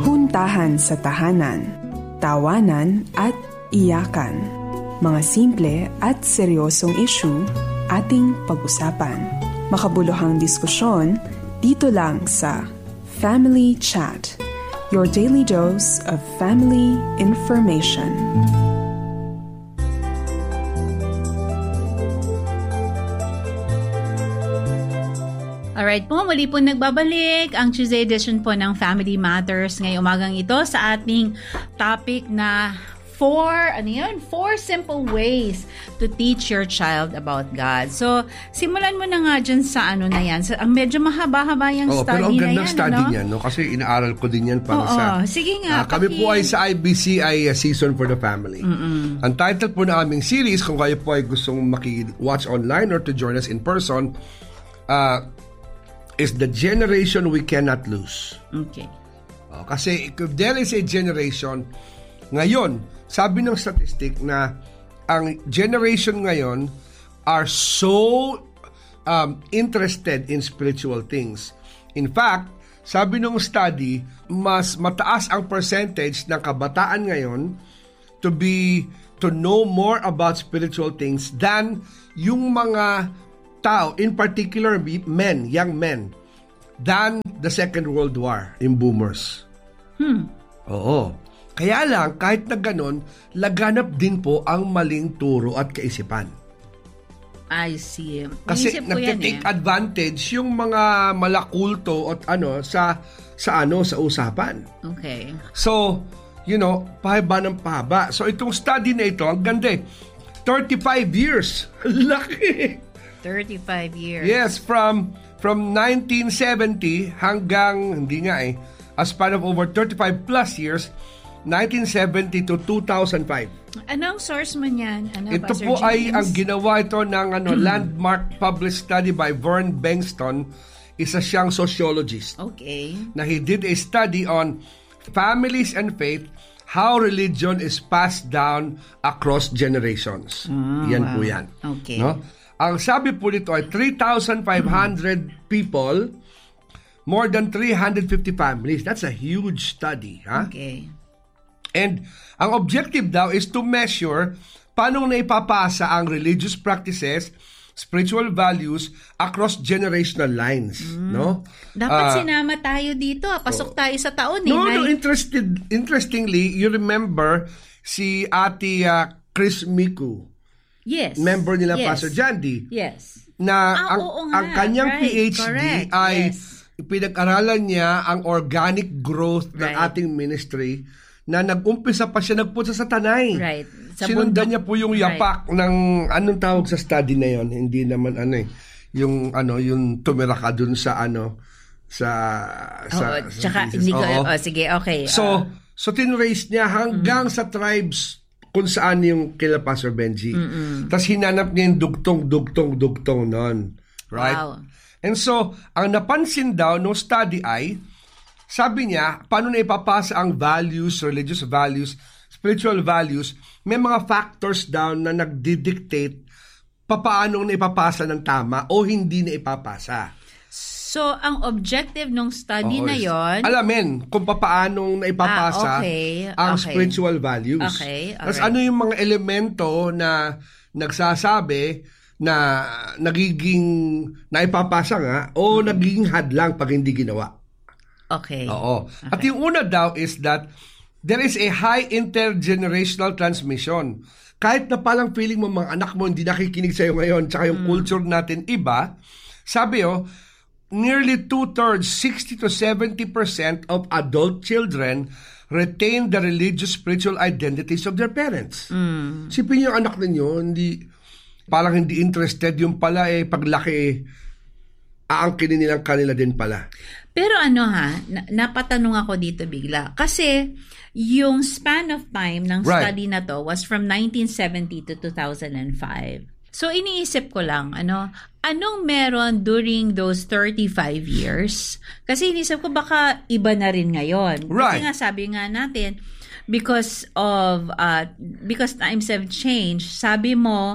Puntahan sa tahanan, tawanan at iyakan. Mga simple at seryosong issue ating pag-usapan. Makabuluhang diskusyon dito lang sa Family Chat, your daily dose of family information. Alright po, muli po nagbabalik ang Tuesday edition po ng Family Matters ngayong umagang ito sa ating topic na 4 simple ways to teach your child about God. So, simulan mo na nga dyan sa ano na yan. So, ang medyo mahaba-haba yung study na yan. Pero ang gandang study niyan, no? Kasi inaaral ko din yan para sa... Sige nga. Kami po ay sa IBC ay Season for the Family. Ang title po na aming series, kung kayo po ay gustong maki-watch online or to join us in person, is The Generation We Cannot Lose. Okay. Kasi if there is a generation, ngayon, sabi ng statistic na ang generation ngayon are so interested in spiritual things. In fact, sabi ng study, mas mataas ang percentage ng kabataan ngayon to know more about spiritual things than yung mga tao, in particular men, young men, than the Second World War, yung boomers. Oo. Kaya lang, kahit na ganon, laganap din po ang maling turo at kaisipan. I see. Kasi nagtitake advantage yung mga malakulto at sa usapan. Okay. So, pahaba ng pahaba. So, itong study na ito, ang ganda 35 years. Laki. 35 years. Yes, from 1970 hanggang, hindi nga a span of over 35 plus years, 1970 to 2005. Anong source mo niyan? Ito po ay ang ginawa ito ng landmark published study by Vern Bengston. Isa siyang sociologist. Okay. Na he did a study on families and faith, how religion is passed down across generations. Yan po yan. Okay. No? Ang sabi po nito ay 3,500 people, more than 350 families. That's a huge study. Okay. And ang objective daw is to measure paano naipapasa ang religious practices, spiritual values across generational lines. No? Dapat sinama tayo dito. Pasok tayo sa taon. No, interestingly, you remember si Ate Chris Miku. Yes. Member nila, yes. Pastor Jandy. Yes. Na ang kanyang PhD correct. ay yes. pinag-aralan niya ang organic growth ng ating ministry na nag-umpisa pa siya, nagpunta sa Tanay. Right. Sinundan niya po yung yapak ng anong tawag sa study na yon. Hindi naman yung tumira ka dun sa tsaka hindi ko, sige, okay. So tinrace niya hanggang sa tribes kung saan yung kila Pastor Benji. Tapos hinanap niya yung dugtong nun. Right? Wow. And so, ang napansin daw no study ay, sabi niya, paano na ipapasa ang values, religious values, spiritual values, may mga factors daw na nagdidictate paano na ipapasa ng tama o hindi na ipapasa. So, ang objective ng study na yon, alamin kung paano na ipapasa ang spiritual values. Okay. Tapos ano yung mga elemento na nagsasabi na nagiging naipapasa nga o nagiging hadlang pag hindi ginawa. Okay. Oo. Okay. At yung una daw is that there is a high intergenerational transmission. Kahit na palang feeling mo mga anak mo hindi nakikinig sa'yo ngayon tsaka yung culture natin iba, sabi nearly 2/3, 60 to 70% of adult children retain the religious spiritual identities of their parents. Sipin yung anak ninyo, parang hindi interested, yung pala paglaki aangkinin nilang kanila din pala. Pero napatanong ako dito bigla. Kasi yung span of time ng study na to was from 1970 to 2005. So, iniisip ko lang, anong meron during those 35 years? Kasi iniisip ko baka iba na rin ngayon. Right. Kasi nga sabi nga natin, because times have changed, sabi mo,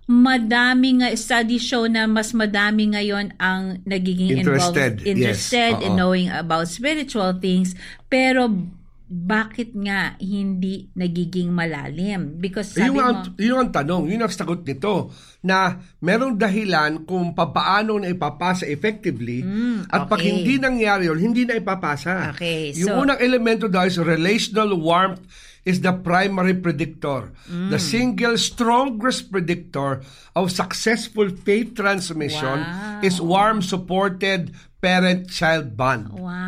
madami nga study show na mas madami ngayon ang nagiging Interested, interested yes. in Oo. knowing about spiritual things, pero bakit nga hindi nagiging malalim? Because sabi Yun ang tanong, yun ang sagot nito, na merong dahilan kung paano na ipapasa effectively, at pag okay. hindi nangyari yun, hindi na ipapasa. Okay, Yung unang elemento daw is relational warmth is the primary predictor. The single strongest predictor of successful faith transmission is warm, supported parent-child bond.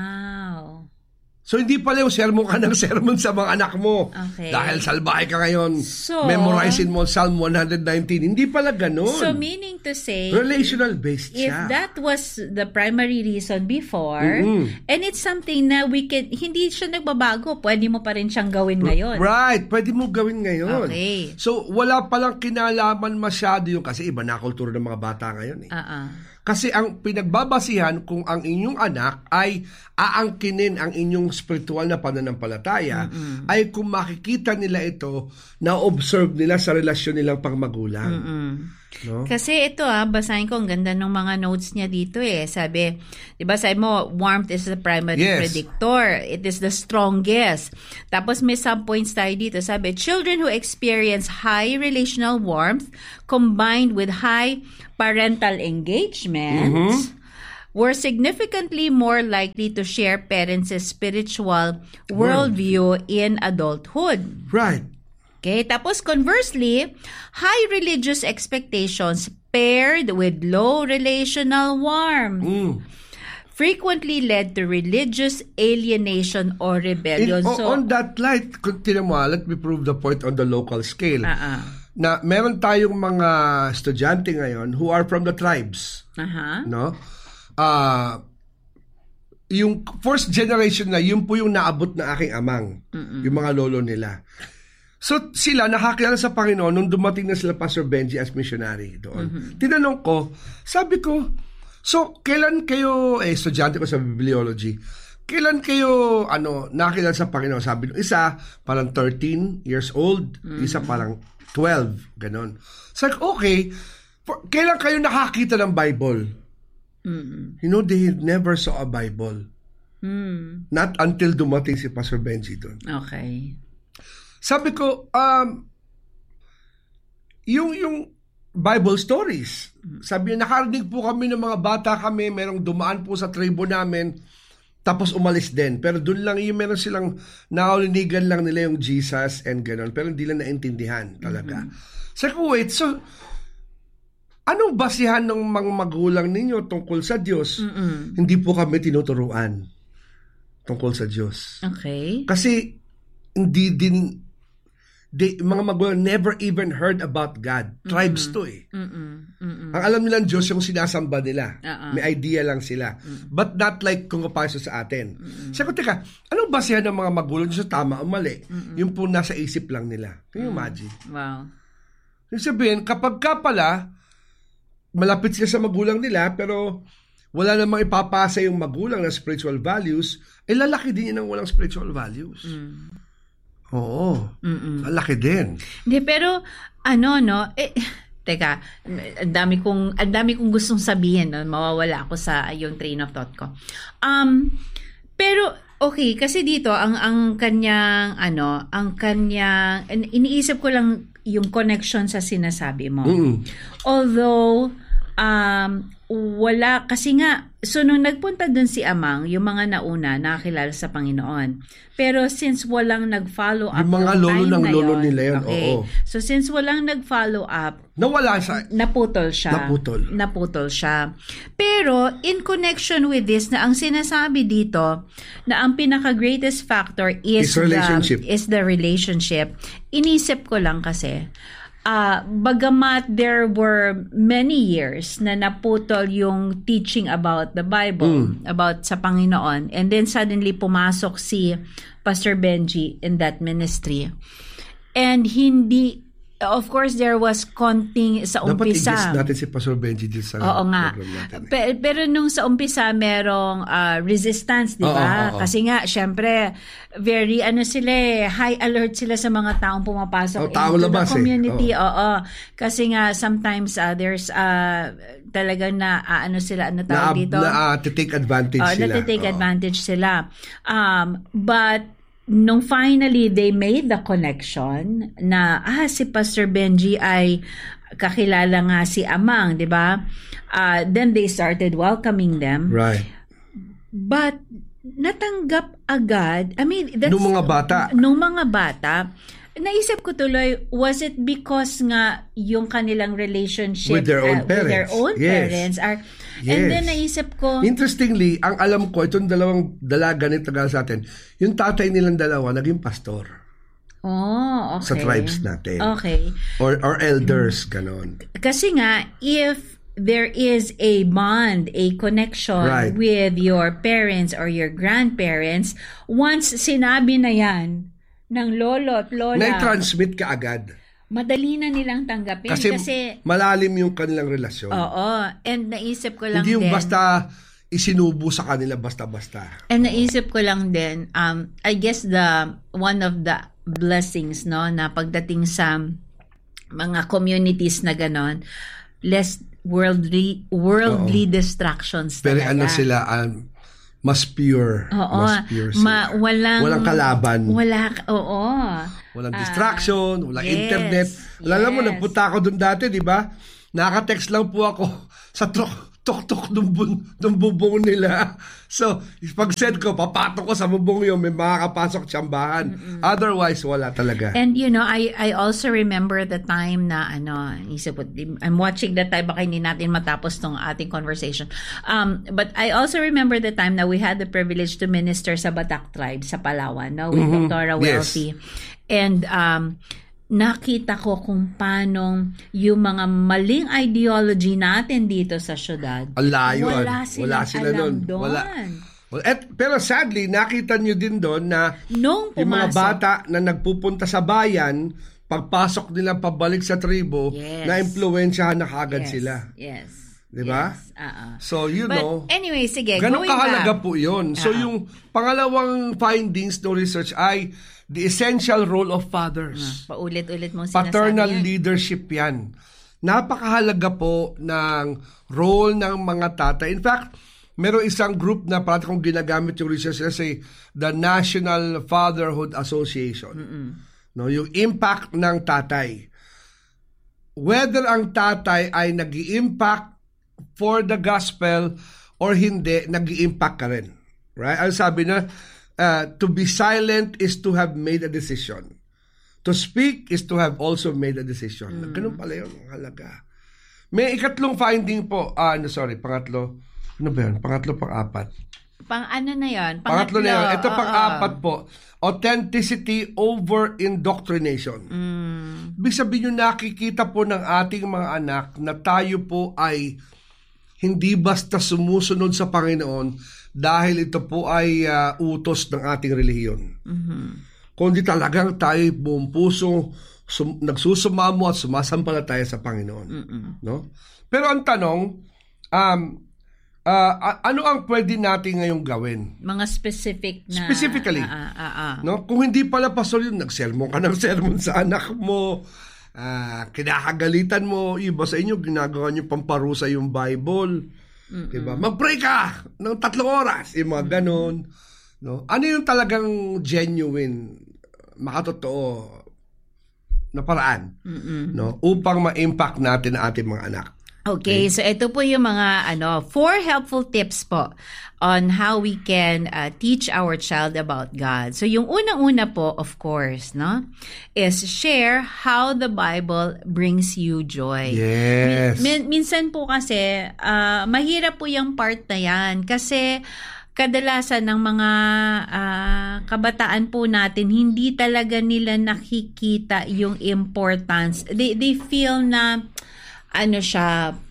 Wow. So, hindi pala yung sermon ka ng sermon sa mga anak mo. Okay. Dahil salbahe ka ngayon, So, memorizein mo Psalm 119. Hindi pala ganun. So, meaning to say, relational-based if siya. that was the primary reason before, and it's something na hindi siya nagbabago, pwede mo pa rin siyang gawin ngayon. Right. Pwede mo gawin ngayon. Okay. So, wala palang kinalaman masyado yung, kasi iba na kultura ng mga bata ngayon. Kasi ang pinagbabasihan kung ang inyong anak ay aangkinin ang inyong spiritual na pananampalataya ay kung makikita nila ito, na-observe nila sa relasyon nilang pangmagulang. No? Kasi ito basahin ko, ang ganda ng mga notes niya dito Sabi, di ba sabi mo, warmth is the primary predictor. It is the strongest. Tapos may subpoints tayo dito. Sabi, children who experience high relational warmth combined with high parental engagement were significantly more likely to share parents' spiritual worldview in adulthood. Right. Okay, tapos conversely, high religious expectations paired with low relational warmth frequently led to religious alienation or rebellion. On that light, let me prove the point on the local scale. Na meron tayong mga estudyante ngayon who are from the tribes. No? Yung first generation na, yun po yung naabot na aking amang. Yung mga lolo nila. So, sila nakakilala sa Panginoon nung dumating na sila Pastor Benji as missionary doon. Tinanong ko, sabi ko, so, kailan kayo, estudyante ko sa bibliology, kailan kayo, nakakilala sa Panginoon? Sabi nung isa, parang 13 years old, isa parang 12, ganon. Sabi ko, okay, kailan kayo nakakita ng Bible? You know, they never saw a Bible. Not until dumating si Pastor Benji doon. Okay. Sabi ko, yung Bible stories. Sabi niya, nakarinig po kami ng mga bata kami, merong dumaan po sa tribo namin, tapos umalis din. Pero doon lang, yung meron silang naulinigan lang nila yung Jesus and gano'n, pero hindi lang naintindihan talaga. Sabi ko, wait, so, anong basihan ng mga magulang ninyo tungkol sa Diyos? Hindi po kami tinuturuan tungkol sa Diyos. Okay. Kasi, mga magulang never even heard about God. Tribes to Ang alam nilang Diyos yung sinasamba nila. May idea lang sila. But not like kung paano sa atin. Sabi ko, teka, anong basihan ng mga magulang sa tama o mali? Yung po nasa isip lang nila. Can you imagine? Wow. Yung sabihin, kapag ka pala, malapit sila sa magulang nila, pero wala namang ipapasa yung magulang na spiritual values, lalaki din yun ng walang spiritual values. Oo. Ang laki din. Hindi, pero teka, ang dami kong gustong sabihin, mawawala ako sa yung train of thought ko. Pero okay, kasi dito ang kanyang iniisip ko lang yung connection sa sinasabi mo. Although wala, kasi nga, so nung nagpunta dun si Amang, yung mga nauna nakakilala sa Panginoon. Pero since walang nag-follow up, yung mga lolo ng lolo nila yun, okay. oo. So since walang nag-follow up, nawala siya. Naputol siya. Pero in connection with this, na ang sinasabi dito, na ang pinaka-greatest factor is the relationship. Inisip ko lang kasi, bagamat there were many years na naputol yung teaching about the Bible, about sa Panginoon, and then suddenly pumasok si Pastor Benji in that ministry. And hindi of course, there was konting sa umpisa. Dapat i-guest natin si Pastor Benji dito sa Oo nga. program natin. Pero nung sa umpisa, merong resistance, di ba? Oo. Kasi nga, syempre, very, high alert sila sa mga taong pumapasok taong into labas the community. eh. Oo. Kasi nga, sometimes, there's, talagang dito? Na-take advantage sila. Na-take advantage sila. But, nung finally they made the connection na si Pastor Benji ay kakilala nga si Amang, di ba? Then they started welcoming them. Right. But natanggap agad, that's Nung mga bata. Naisip ko tuloy, was it because nga yung kanilang relationship With their own parents are, and then naisip ko, interestingly, ang alam ko, itong dalawang dalaga ni tagal sa atin, yung tatay nilang dalawa, naging pastor. Oh, okay. Sa tribes natin. Okay. Or elders, ganon. Kasi nga, if there is a bond, a connection with your parents or your grandparents, once sinabi na yan, ng lolo at lola, na-transmit ka agad. Madali na nilang tanggapin. Kasi malalim yung kanilang relasyon. Oo. And naisip ko lang Hindi yung din, basta isinubo sa kanila basta-basta. And naisip ko lang din, I guess one of the blessings, no, na pagdating sa mga communities na ganon, less worldly distractions talaga. Pero sila, mas pure. Oo. Mas pure sila. Walang kalaban. Walang distraction, walang internet. Alam mo, nagpunta ako doon dati, di ba? Naka-text lang po ako sa tok-tok ng bubong nila. So, pag send ko, papatok ko sa bubong yun, may makakapasok tsambahan. Otherwise, wala talaga. And I also remember the time na I'm watching that time, baka hindi natin matapos tong ating conversation. But I also remember the time na we had the privilege to minister sa Batak tribe sa Palawan, no, with Dr. Wealthy. And nakita ko kung paano yung mga maling ideology natin dito sa syudad. Alayo. Wala sila alam doon. Pero sadly, nakita nyo din doon na yung mga bata na nagpupunta sa bayan, pagpasok nila pabalik sa tribo, na-impluwensyahan na kagad sila. Yes. Diba? Yes. So, But anyway, sige. Ganun kahalaga po yun. So, yung pangalawang findings ng research ay the essential role of fathers. Paulit-ulit mong sinasabi Paternal yan. leadership yan. Napakahalaga po ng role ng mga tatay. In fact, meron isang group na parati kong ginagamit yung research nila say the National Fatherhood Association. No, yung impact ng tatay. Whether ang tatay ay nag-i-impact for the gospel or hindi, nag-i-impact ka rin. Right? Ang sabi na, to be silent is to have made a decision. To speak is to have also made a decision. Ganun pala yun, halaga. May ikatlong finding po. Pangatlo. Ano ba yun? Pangatlo, pang-apat. Pang-ano na yun? Pangatlo na yun. Ito pang-apat po. Authenticity over indoctrination. Ibig sabihin nyo, nakikita po ng ating mga anak na tayo po ay hindi basta sumusunod sa Panginoon dahil ito po ay utos ng ating relihiyon. Kundi talagang tayo buong puso nagsusumamo at sumasampalataya sa Panginoon. No? Pero ang tanong, ano ang pwede natin ngayong gawin? Mga specifically. No? Kung hindi pala pastor yun, nagsermon ka ng sermon sa anak mo, kinakagalitan mo, iba sa inyo, ginagawa nyo pamparusa yung Bible. Diba? Mag-pray ka ng 3 oras, yung mga ganon. No? Ano yung talagang genuine, makatotoo na paraan, no? Upang ma-impact natin ang ating mga anak. Okay, so ito po yung mga 4 helpful tips po on how we can teach our child about God. So yung unang-una po, of course, no, is share how the Bible brings you joy. Yes. Minsan po kasi mahirap po yung part na yan kasi kadalasan ng mga kabataan po natin, hindi talaga nila nakikita yung importance. They feel na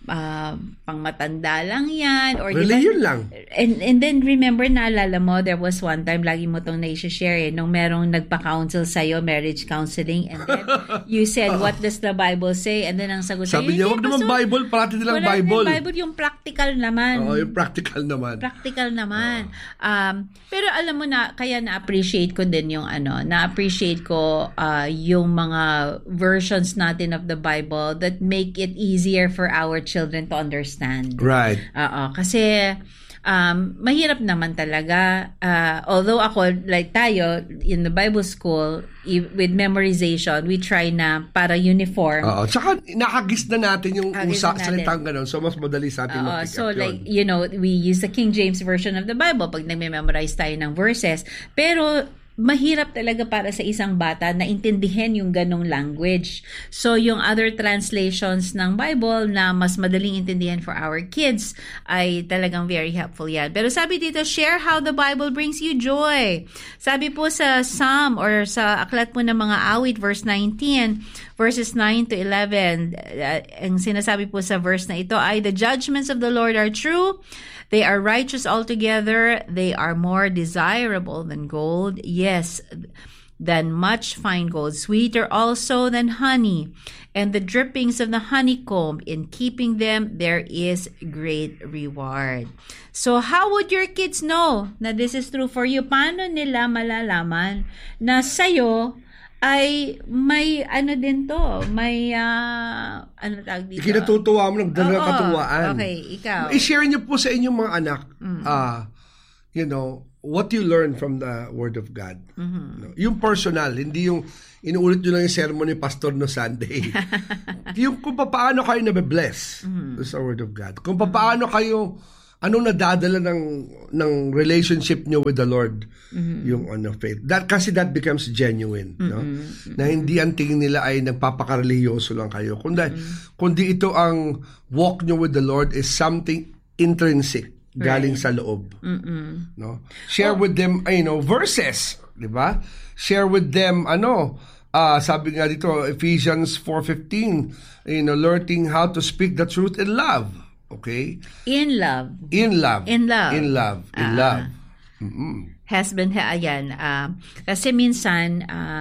pangmatanda lang yan. Or Religion lang. And then remember, naalala mo, there was one time, lagi mo itong na-share nung merong nagpa-counsel sa'yo, marriage counseling, and then you said, what does the Bible say? And then ang sagot sa'yo, sabi niya, wag naman Bible, parati nilang Bible. Bible, yung practical naman. Oo, yung practical naman. Practical naman. Pero alam mo na, kaya na-appreciate ko din yung na-appreciate ko yung mga versions natin of the Bible that make it easier for our children to understand. Right. Kasi mahirap naman talaga. Although ako, like tayo, in the Bible school, with memorization, we try na para uniform. Tsaka nakagis na natin yung salitang ganun. So, mas madali sa atin mag-pick so, up like, we use the King James Version of the Bible pag nagme-memorize tayo ng verses. Pero, mahirap talaga para sa isang bata na intindihin yung ganong language. So, yung other translations ng Bible na mas madaling intindihan for our kids ay talagang very helpful yan. Pero sabi dito, share how the Bible brings you joy. Sabi po sa Psalm or sa aklat po ng mga awit, verse 19, verses 9 to 11, ang sinasabi po sa verse na ito ay, the judgments of the Lord are true. They are righteous altogether. They are more desirable than gold. Yes, than much fine gold. Sweeter also than honey. And the drippings of the honeycomb. In keeping them, there is great reward. So, how would your kids know na this is true for you? Paano nila malalaman na sa'yo ay may din to, may tawag dito? Kinatutuwa mo, nagdala katuwaan. Okay, ikaw. I-share niyo po sa inyong mga anak, what you learn from the Word of God. Yung personal, hindi yung inuulit nyo lang yung sermon ni Pastor no Sunday. Yung kung paano kayo nabe-bless sa Word of God. Kung paano kayo, anong nadadala ng relationship nyo with the Lord, yung faith. Kasi that becomes genuine. No? Na hindi ang tingin nila ay nagpapakareliyoso lang kayo. Kundi ito ang walk nyo with the Lord is something intrinsic, galing sa loob. No? Share with them, verses. Diba? Share with them, sabi nga dito, Ephesians 4:15, learning how to speak the truth in love. Okay? In love. Kasi minsan,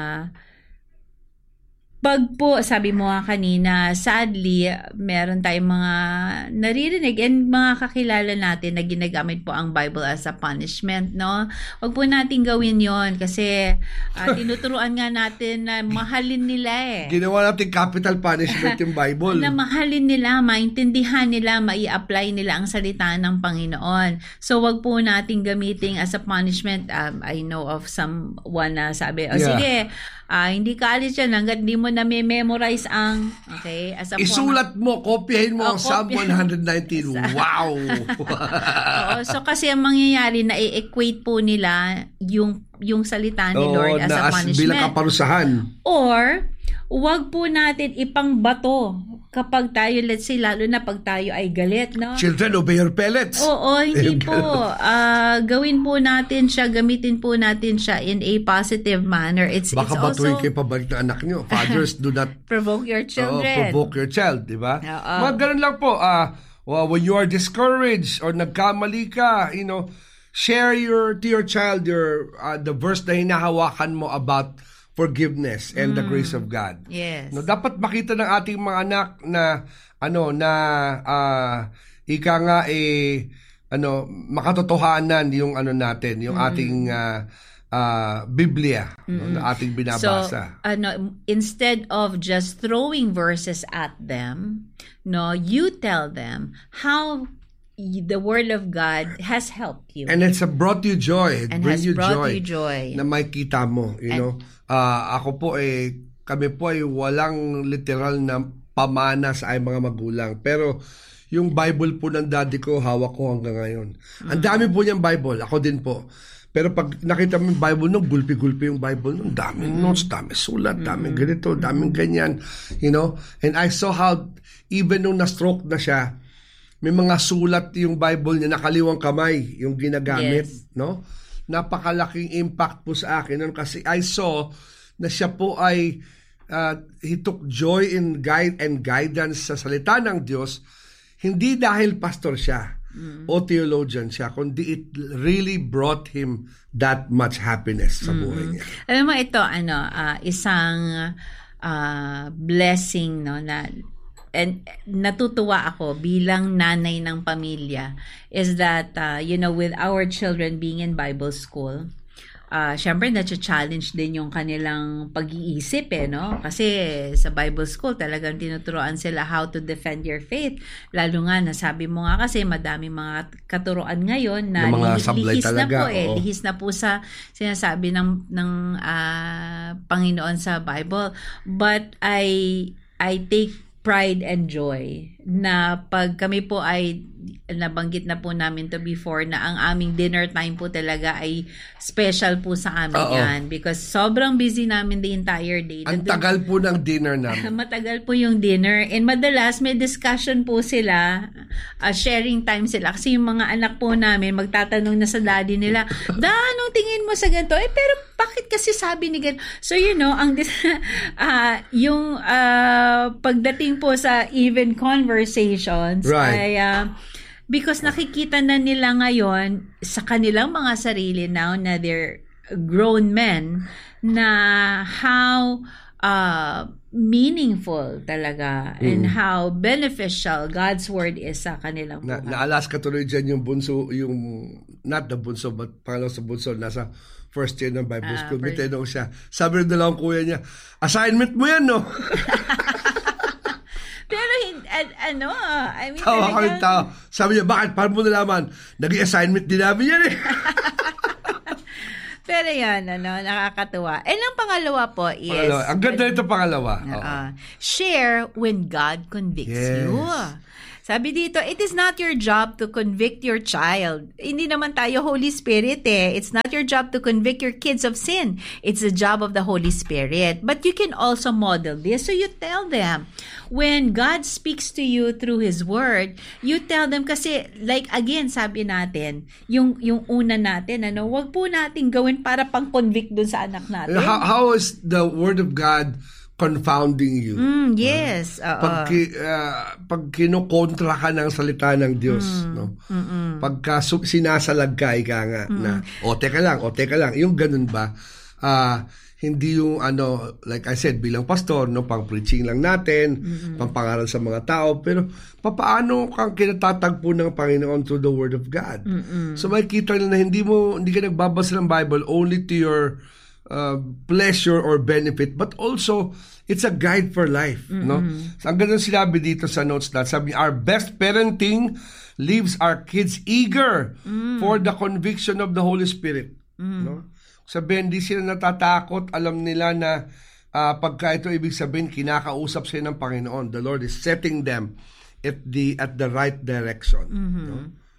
pag po, sabi mo nga kanina, sadly, meron tayong mga naririnig and mga kakilala natin na ginagamit po ang Bible as a punishment, no? Huwag po natin gawin yon kasi tinuturuan nga natin na mahalin nila Ginawa natin capital punishment yung Bible. Na mahalin nila, maintindihan nila, mai-apply nila ang salita ng Panginoon. So, wag po natin gamitin as a punishment. I know of someone na sabi, sige, hindi ka alis yan hanggat hindi mo na-memorize ang, as a isulat mo, kopyahin mo ang Psalm 119. Wow! So kasi ang mangyayari na i-equate po nila yung salita ni Lord as a punishment. Bilang kaparusahan. Or, wag po natin ipangbato kapag tayo, let's say, lalo na pag tayo ay galit, no? Children, obey your parents. Hindi po. Gawin po natin siya, gamitin po natin siya in a positive manner. Baka batuhin kayo pabalik na anak nyo. Fathers, do not provoke your children. Provoke your child, di ba? Mga ganun lang po. When you are discouraged or nagkamali ka, share to your child the verse na hinahawakan mo about forgiveness and the grace of God. Yes. Dapat makita ng ating mga anak na makatotohanan yung natin, yung ating Biblia na ating binabasa. So, instead of just throwing verses at them, you tell them how the Word of God has helped you. And it's brought you joy. And has brought you joy. Na makita mo, ako po kami po ay walang literal na pamana sa mga magulang. Pero yung Bible po ng daddy ko, hawak ko hanggang ngayon. Ang dami po niyang Bible. Ako din po. Pero pag nakita mo yung Bible nung gulpi-gulpi yung Bible nung daming notes, daming sulat, daming ganito, daming ganyan. And I saw how even nung na-stroke na siya, may mga sulat yung Bible niya, nakaliwang kamay yung ginagamit. No? Napakalaking impact po sa akin nun kasi I saw na siya po ay he took joy in guidance sa salita ng Diyos. hindi dahil pastor siya o theologian siya, kundi it really brought him that much happiness sa buhay niya. Alam mo ito, isang blessing, no, na and natutuwa ako bilang nanay ng pamilya is that, with our children being in Bible school, syempre na-challenge din yung kanilang pag-iisip no? Kasi sa Bible school talagang tinuturuan sila how to defend your faith. Lalo nga, nasabi mo nga kasi madami mga katuruan ngayon na lihis talaga, na po lihis na po sa sinasabi ng Panginoon sa Bible. But I take pride and joy na pag kami po ay nabanggit na po namin to before na ang aming dinner time po talaga ay special po sa amin yan because sobrang busy namin the entire day. Ang tagal po ng dinner namin. Matagal po yung dinner and madalas may discussion po sila, sharing time sila kasi yung mga anak po namin magtatanong na sa daddy nila, anong tingin mo sa ganito? Pero bakit kasi sabi ni ganito? So yung pagdating po sa even conversations right. ay because nakikita na nila ngayon sa kanilang mga sarili now na they're grown men na how meaningful talaga and how beneficial God's word is sa kanilang buhay. Naalas ka tuloy dyan yung bunso, not the bunso but pangalaw sa bunso, nasa first year ng Bible school. May tinanong siya. Sabi ng dalawang kuya niya, assignment mo yan, no? Pero I mean, tawa kami tao. Sabi niya, bakit? Paano mo nalaman? Naging assignment din namin yan eh. Pero yan, nakakatuwa. And ang pangalawa po is... Ang ganda nito pangalawa. Share when God convicts you. Sabi dito, it is not your job to convict your child. Hindi naman tayo Holy Spirit It's not your job to convict your kids of sin. It's the job of the Holy Spirit. But you can also model this. So you tell them, when God speaks to you through His Word, you tell them kasi, like again, sabi natin, yung una natin, wag po natin gawin para pang-convict dun sa anak natin. How is the Word of God confounding you? Yes. Pag kinukontra ka ng salita ng Diyos, no? Pagka sinasalag ka, ika nga, na, teka lang, yung ganun ba? Hindi yung like I said, bilang pastor, no, pang preaching lang natin, pampangaral sa mga tao, pero paano kang kinatatagpo ng Panginoon through the Word of God? So makikita na hindi ka nagbabasa ng Bible only to your pleasure or benefit, but also it's a guide for life, no? So, ang ganun sinabi dito sa notes na sabi, our best parenting leaves our kids eager for the conviction of the Holy Spirit, no? Sabi, hindi sila natatakot, alam nila na pagka ito ibig sabihin kinakausap sila ng Panginoon. The Lord is setting them at the right direction, no?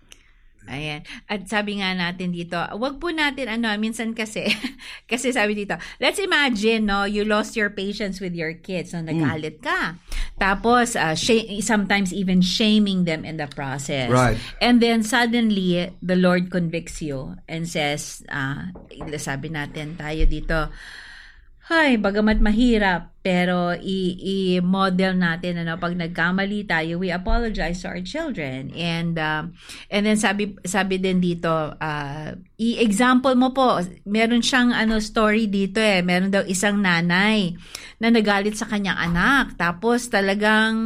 Ayan. At sabi nga natin dito, wag po natin minsan kasi sabi dito, let's imagine, no, you lost your patience with your kids, so nagalit ka. Tapos sometimes even shaming them in the process. Right. And then suddenly the Lord convicts you and says, sabi natin tayo dito, bagamat mahirap, pero i-model natin pag nagkamali tayo, we apologize to our children. And then sabi din dito, i-example mo po, meron siyang story dito meron daw isang nanay na nagalit sa kanyang anak, tapos talagang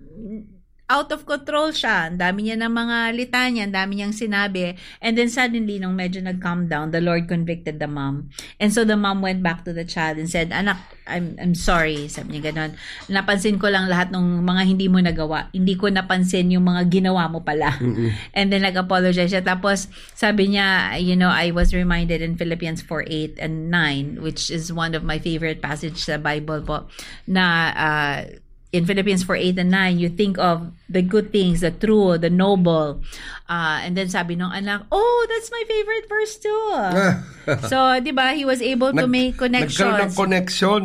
out of control siya. Ang dami niya ng mga litanya, ang dami niyang sinabi. And then suddenly, nung medyo nag-calm down, the Lord convicted the mom. And so the mom went back to the child and said, anak, I'm sorry. Sabi niya ganon. Napansin ko lang lahat ng mga hindi mo nagawa. Hindi ko napansin yung mga ginawa mo pala. And then nag-apologize siya. Tapos sabi niya, I was reminded in Philippians 4:8 and 9, which is one of my favorite passage sa Bible po, na in Philippians 4:8 and 9, you think of the good things, the true, the noble. And then sabi nung anak, that's my favorite verse too. So, di ba, he was able to make connections. Nagkaroon ng connection.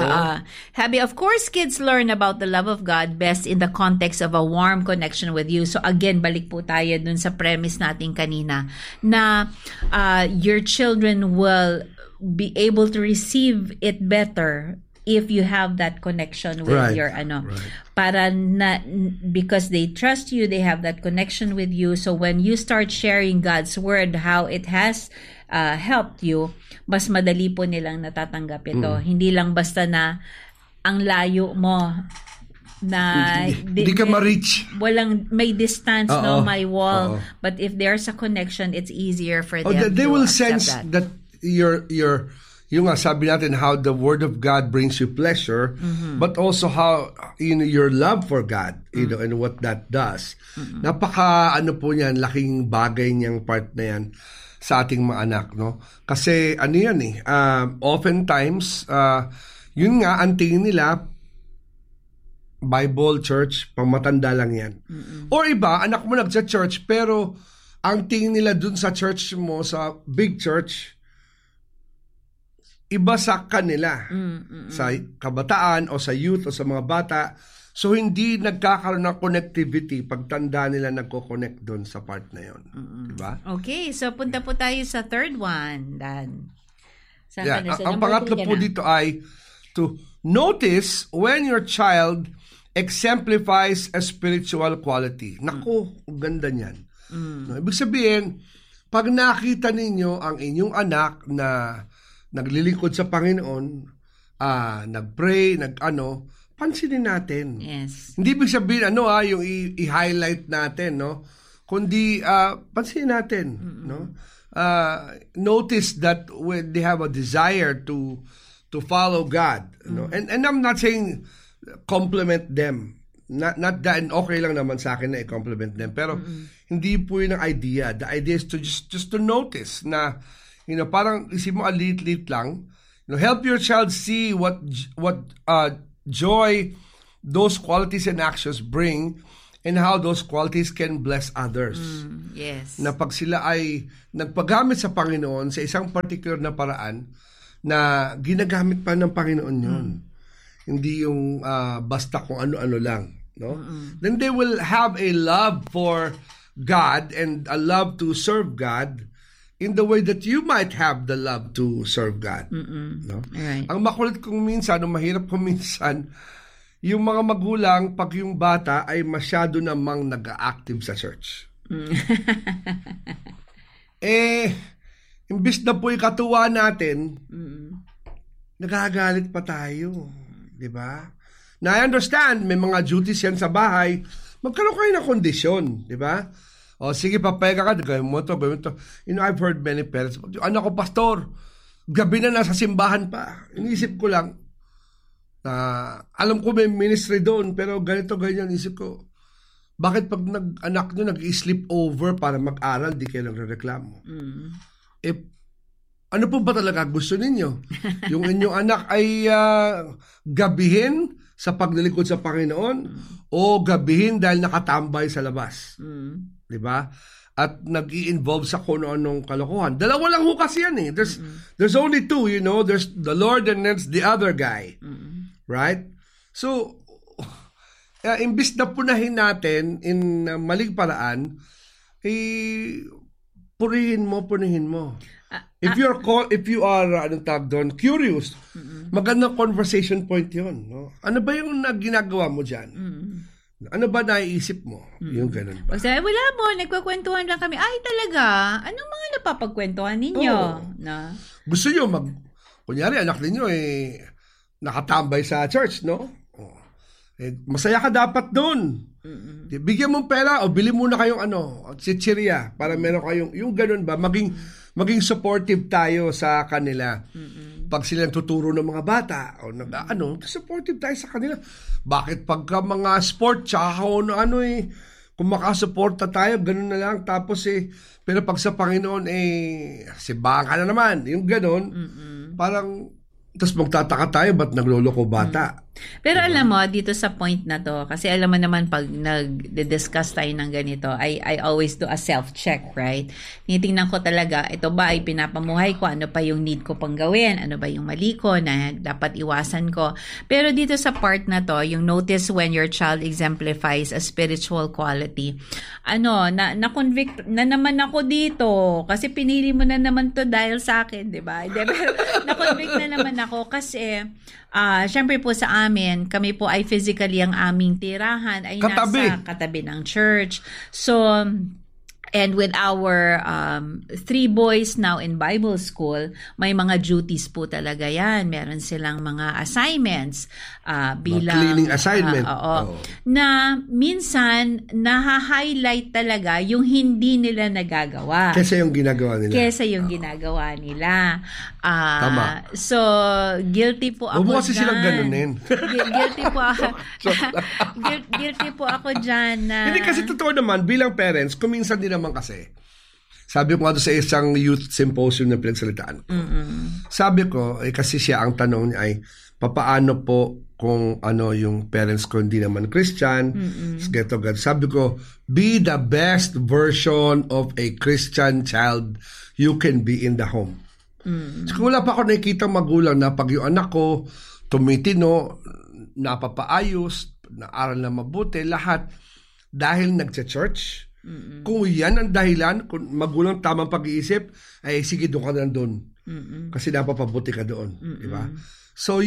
Sabi, of course, kids learn about the love of God best in the context of a warm connection with you. So again, balik po tayo dun sa premise natin kanina na your children will be able to receive it better if you have that connection with your para na, because they trust you, they have that connection with you. So when you start sharing God's word, how it has helped you, mas madali po nilang natatanggap ito. Hindi lang basta na ang layo mo na hindi ka ma-reach. Walang may distance, may wall. But if there's a connection, it's easier for them they to will accept sense that yung nga sabi natin, how the Word of God brings you pleasure, but also how your love for God, and what that does. Napaka po niyan, laking bagay niyang part na yan sa ating mga anak, no? Kasi yan oftentimes yun nga ang tingin nila Bible, church, pangmatanda lang yan. Or iba, anak mo nagsa-church pero ang tingin nila dun sa church mo, sa big church, iba sa kanila, sa kabataan o sa youth o sa mga bata. So, hindi nagkakaroon ng connectivity pagtanda nila nagko-connect doon sa part na yun. Diba? Okay, so punta po tayo sa third one, Dan. Ang pangatlo po dito ay to notice when your child exemplifies a spiritual quality. Naku, ganda niyan. No, ibig sabihin, pag nakita ninyo ang inyong anak na naglilingkod sa Panginoon, nag-pray, pansinin natin. Yes. Hindi ibig sabihin, yung i-highlight natin, no? Kundi, pansinin natin, no? Notice that when they have a desire to follow God, no? And I'm not saying compliment them. Not that, and okay lang naman sa akin na i-compliment them, pero hindi po yun ang idea. The idea is to just to notice na, parang isip mo alit-lit lang. Help your child see what joy those qualities and actions bring and how those qualities can bless others. Yes. Na pag sila ay nagpagamit sa Panginoon sa isang particular na paraan na ginagamit pa ng Panginoon yun. Hindi yung basta kung ano-ano lang. No? Then they will have a love for God and a love to serve God in the way that you might have the love to serve God. No? Right. Ang makulit kong minsan, ang mahirap kong minsan, yung mga magulang, pag yung bata ay masyado namang nag-active sa church. Imbis na po ikatuwa natin, nagagalit pa tayo. Diba? Na I understand, may mga duties yan sa bahay, magkaroon kayo ng kondisyon. Diba? O sige, papayag ka, gawin mo to. I've heard many parents, anak ko, pastor, gabi na nasa simbahan pa. Inisip ko lang, alam ko may ministry doon, pero ganito, ganyan, inisip ko, bakit pag anak nyo nag-sleep over para mag-aral, di kayo nagre-reklamo? Ano po ba talaga gusto ninyo? Yung inyong anak ay gabihin sa paglilingkod sa Panginoon o gabihin dahil nakatambay sa labas? Diba? At nag-i-involve sa kung anong kalokohan. Dalawa lang ho kasi yan eh. There's only two, There's the Lord and there's the other guy. Right? So, imbis na punahin natin in maling paraan, purihin mo. If you are anong tawag doon, curious, magandang conversation point 'yon, no? Ano ba yung ginagawa mo diyan? Ano ba naiisip mo? Yung ganun ba? Sabi, wala mo, nagkukwentuhan lang kami. Ay, talaga? Anong mga napapagkwentuhan ninyo? Na? Gusto nyo kunyari, anak ninyo nakatambay sa church, no? Masaya ka dapat doon. Bigyan mong pera o bili muna kayong chichirya para meron kayong, yung ganun ba, maging supportive tayo sa kanila. Pag sila tuturo ng mga bata o supportive tayo sa kanila. Bakit pagka mga sport tsaka kung makasuporta tayo, ganun na lang. Tapos pero pag sa Panginoon simbahan ka na naman. Yung ganun, parang, tapos magtataka tayo, ba't nagloloko bata? Pero alam mo, dito sa point na to, kasi alam mo naman pag nag-discuss tayo ng ganito, I always do a self-check, right? Tinitingnan ko talaga, ito ba ay pinapamuhay ko? Ano pa yung need ko pang gawin? Ano ba yung mali ko na dapat iwasan ko? Pero dito sa part na to, yung notice when your child exemplifies a spiritual quality, na-convict na naman ako dito kasi pinili mo na naman to dahil sa akin, di ba? Na-convict na naman ako kasi syempre po sa amin, kami po ay physically ang aming tirahan ay nasa katabi ng church. So, and with our 3 boys now in Bible school, may mga duties po talaga yan. Meron silang mga assignments bilang cleaning assignment. Na minsan naha-highlight talaga yung hindi nila nagagawa. Kesa yung ginagawa nila. Tama. So, guilty po ako dyan. Huwag mo kasi silang ganunin. Guilty po ako. Guilty po ako dyan. Hindi kasi totoo naman, bilang parents, kuminsan din naman kasi, sabi ko nga doon sa isang youth symposium na pinagsalitaan ko. Sabi ko, kasi siya, ang tanong niya ay, papaano po kung yung parents ko hindi naman Christian? Sabi ko, be the best version of a Christian child you can be in the home. So, kung wala pa ako nakikita magulang na pag yung anak ko tumitino, napapaayos, naaral na mabuti, lahat dahil nagcha-church. Kung yan ang dahilan, kung magulang tamang pag-iisip, ay sige, doon ka na doon. Kasi napapabuti ka doon. Diba? So,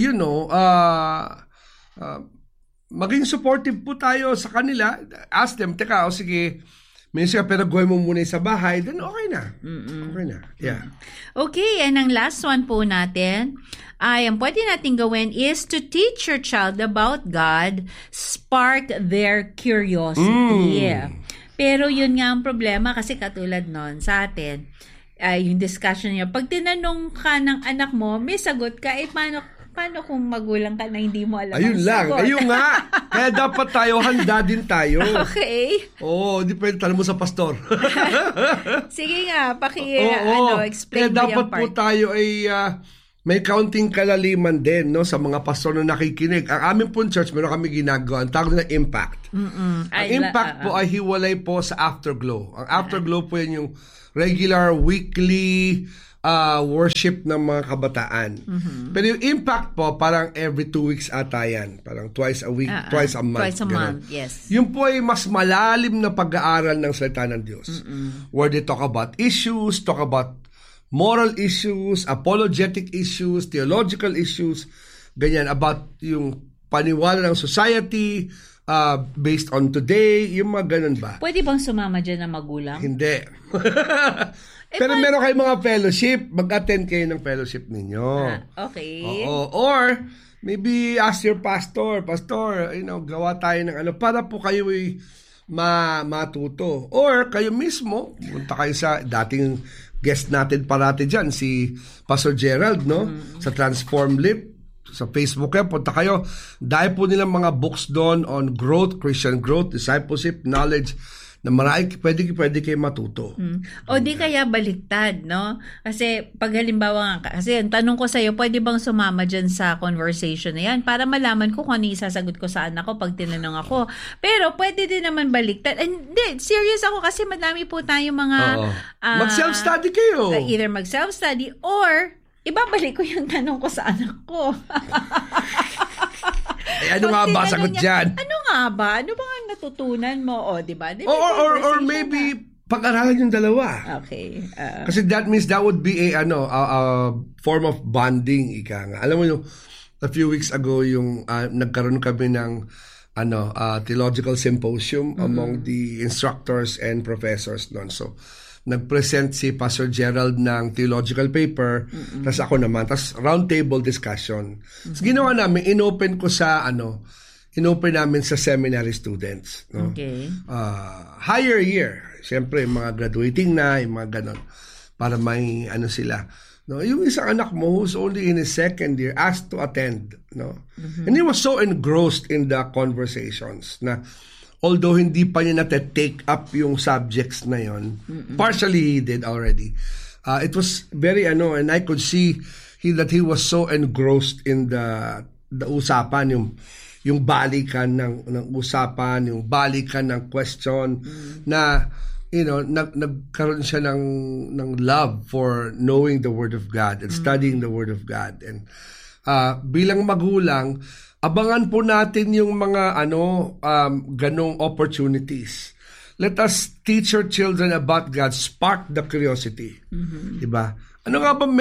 maging supportive po tayo sa kanila. Ask them, teka, sige, minsan pero gawin mo muna sa bahay, then okay na. Okay na. Yeah. Okay, and ang last one po natin, ang pwede natin gawin is to teach your child about God, spark their curiosity. Pero yun nga ang problema kasi katulad nun sa atin, yung discussion niya, pag tinanong ka ng anak mo, may sagot ka, paano kung magulang ka na hindi mo alam ayun ang lang, sagot? ayun nga. Kaya dapat tayo, handa din tayo. Okay. Hindi pwede tanong mo sa pastor. Sige nga, explain kaya mo dapat yung part. po tayo ay may counting kalaliman din sa mga pastor na nakikinig. Ang aming pong church, meron kami ginagawa. Ang tawag na impact. Ang impact po ay hiwalay po sa afterglow. Ang afterglow po yan yung regular weekly worship ng mga kabataan. Pero yung impact po, parang every 2 weeks ata yan. Parang twice a week, twice a month. Twice a month, yes. Yung po ay mas malalim na pag-aaral ng salita ng Diyos. Where they talk about issues, talk about moral issues, apologetic issues, theological issues, ganyan, about yung paniwala ng society, based on today, yung mga ganun ba? Pwede bang sumama dyan ng magulang? Hindi. Pero meron kayong mga fellowship, mag-attend kayo ng fellowship ninyo. Okay. Or, maybe ask your pastor, gawa tayo ng para po kayo ay matuto. Or, kayo mismo, punta kayo sa dating guest natin parati dyan, si Pastor Gerald, sa Transform Lip, sa Facebook punta kayo. Dahil po nilang mga books doon on growth, Christian growth, discipleship, knowledge, na marami, pwede kayo matuto. O di kaya baliktad, no? Kasi pag halimbawa kasi ang tanong ko sa'yo, pwede bang sumama dyan sa conversation na yan para malaman ko kung ano isasagot ko sa anak ko pag tinanong ako. Pero pwede din naman baliktad. Hindi, serious ako kasi madami po tayong mga mag-self-study kayo. Either mag-self-study or ibabalik ko yung tanong ko sa anak ko. Ano nga ba sagot dyan? Ano nga ba? Ano ba ang natutunan mo? Di ba? Or maybe pag-aralan yung dalawa. Okay. Kasi that means that would be a form of bonding, ika nga. Alam mo yung a few weeks ago yung nagkaroon kami ng theological symposium among the instructors and professors noon. So nag-present si Pastor Gerald ng theological paper, tapos ako naman, tapos round table discussion. So ginawa namin, inopen namin sa seminary students. No? Okay. Higher year. Siyempre, mga graduating na, yung mga ganon. Para may sila. No? Yung isang anak mo who's only in his second year asked to attend. No? And he was so engrossed in the conversations na although hindi pa niya take up yung subjects na yon, partially he did already. It was very and I could see that he was so engrossed in the usapan, yung balikan ng usapan, yung balikan ng question na nagkaroon siya ng love for knowing the Word of God and studying the Word of God. And bilang magulang, abangan po natin yung mga ganong opportunities. Let us teach our children about God, spark the curiosity. Diba? Ano nga ba